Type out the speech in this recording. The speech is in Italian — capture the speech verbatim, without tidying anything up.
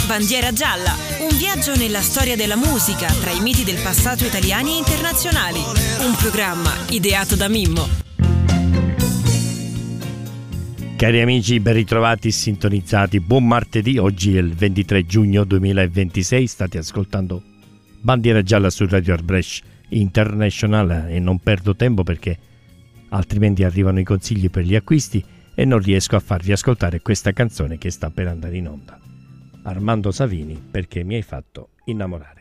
Bandiera gialla, un viaggio nella storia della musica tra i miti del passato italiani e internazionali. Un programma ideato da Mimmo. Cari amici, ben ritrovati, sintonizzati. Buon martedì, oggi è il ventitré giugno duemilaventisei. State ascoltando Bandiera gialla su Radio Art Brescia International e non perdo tempo perché altrimenti arrivano i consigli per gli acquisti e non riesco a farvi ascoltare questa canzone che sta per andare in onda. Armando Savini, perché mi hai fatto innamorare.